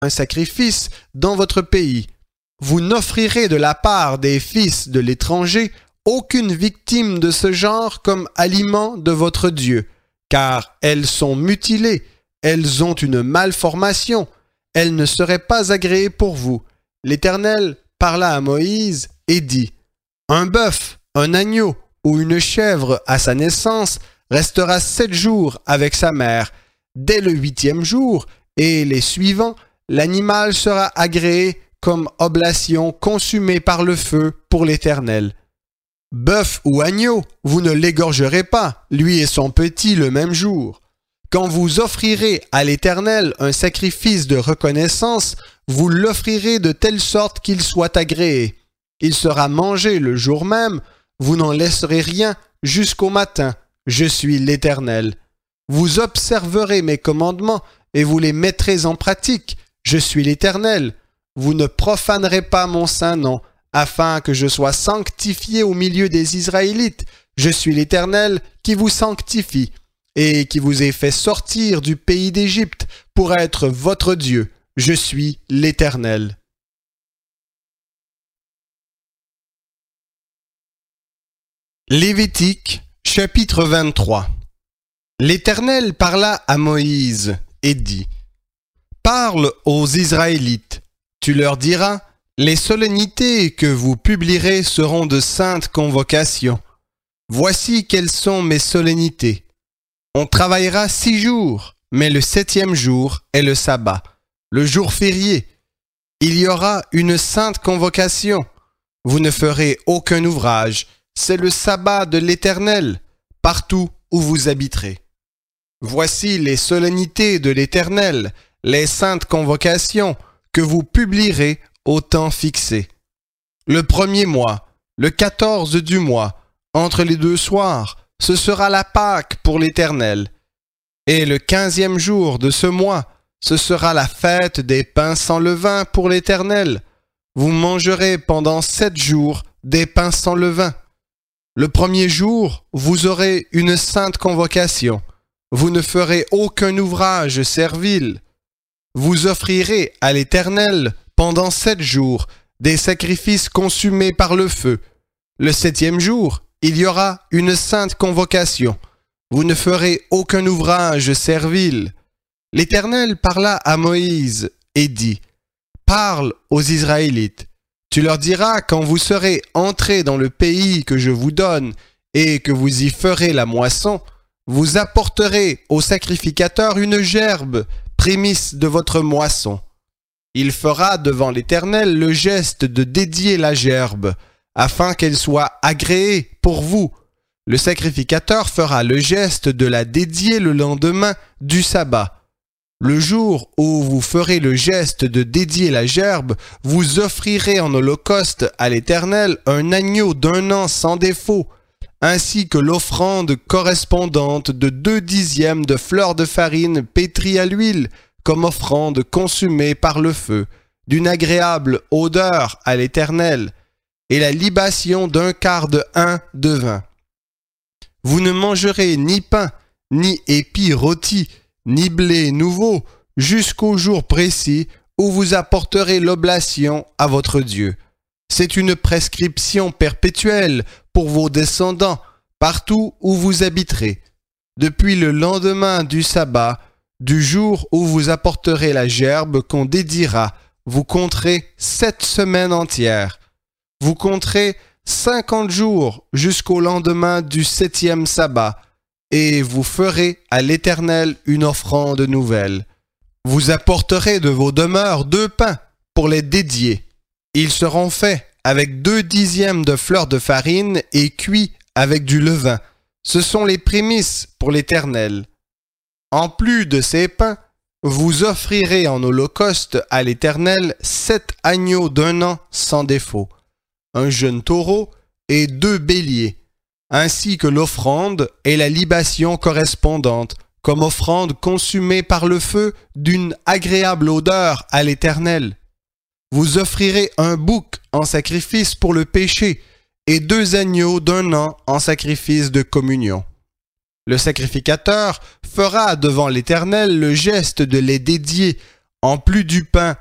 un sacrifice dans votre pays. Vous n'offrirez de la part des fils de l'étranger aucune victime de ce genre comme aliment de votre Dieu, car elles sont mutilées, elles ont une malformation, elles ne seraient pas agréées pour vous. L'Éternel parla à Moïse et dit : Un bœuf, un agneau ou une chèvre à sa naissance restera 7 jours avec sa mère. Dès le 8e jour et les suivants, l'animal sera agréé comme oblation consumée par le feu pour l'Éternel. Bœuf ou agneau, vous ne l'égorgerez pas, lui et son petit le même jour. Quand vous offrirez à l'Éternel un sacrifice de reconnaissance, vous l'offrirez de telle sorte qu'il soit agréé. Il sera mangé le jour même, vous n'en laisserez rien jusqu'au matin. Je suis l'Éternel. Vous observerez mes commandements et vous les mettrez en pratique. Je suis l'Éternel. Vous ne profanerez pas mon saint nom, afin que je sois sanctifié au milieu des Israélites. Je suis l'Éternel qui vous sanctifie et qui vous ai fait sortir du pays d'Égypte pour être votre Dieu. Je suis l'Éternel. Lévitique, chapitre 23. L'Éternel parla à Moïse et dit : Parle aux Israélites. Tu leur diras : Les solennités que vous publierez seront de saintes convocations. Voici quelles sont mes solennités. On travaillera 6 jours, mais le 7e jour est le sabbat, le jour férié. Il y aura une sainte convocation. Vous ne ferez aucun ouvrage. C'est le sabbat de l'Éternel, partout où vous habiterez. Voici les solennités de l'Éternel, les saintes convocations que vous publierez au temps fixé. Le 1er mois, le 14 du mois, entre les 2 soirs, ce sera la Pâque pour l'Éternel. Et le 15e jour de ce mois, ce sera la fête des pains sans levain pour l'Éternel. Vous mangerez pendant 7 jours des pains sans levain. Le 1er jour, vous aurez une sainte convocation. Vous ne ferez aucun ouvrage servile. Vous offrirez à l'Éternel pendant 7 jours des sacrifices consumés par le feu. Le 7e jour, il y aura une sainte convocation. Vous ne ferez aucun ouvrage servile. L'Éternel parla à Moïse et dit : Parle aux Israélites. Tu leur diras quand vous serez entrés dans le pays que je vous donne et que vous y ferez la moisson, vous apporterez au sacrificateur une gerbe, prémisse de votre moisson. Il fera devant l'Éternel le geste de dédier la gerbe, afin qu'elle soit agréée pour vous. Le sacrificateur fera le geste de la dédier le lendemain du sabbat. Le jour où vous ferez le geste de dédier la gerbe, vous offrirez en holocauste à l'Éternel un agneau d'1 an sans défaut, ainsi que l'offrande correspondante de 2/10 de fleur de farine pétrie à l'huile, comme offrande consumée par le feu, d'une agréable odeur à l'Éternel, et la libation d'1/4 de hin de vin. Vous ne mangerez ni pain, ni épis rôtis, ni blé nouveau, jusqu'au jour précis où vous apporterez l'oblation à votre Dieu. C'est une prescription perpétuelle pour vos descendants, partout où vous habiterez. Depuis le lendemain du sabbat, du jour où vous apporterez la gerbe qu'on dédiera, vous compterez 7 semaines entières. Vous compterez 50 jours jusqu'au lendemain du 7e sabbat, et vous ferez à l'Éternel une offrande nouvelle. Vous apporterez de vos demeures 2 pains pour les dédier. Ils seront faits avec 2/10 de fleur de farine et cuits avec du levain. Ce sont les prémices pour l'Éternel. En plus de ces pains, vous offrirez en holocauste à l'Éternel 7 agneaux d'1 an sans défaut, un jeune taureau et 2 béliers, ainsi que l'offrande et la libation correspondante, comme offrande consumée par le feu d'une agréable odeur à l'Éternel. Vous offrirez un bouc en sacrifice pour le péché et 2 agneaux d'1 an en sacrifice de communion. Le sacrificateur fera devant l'Éternel le geste de les dédier en plus du pain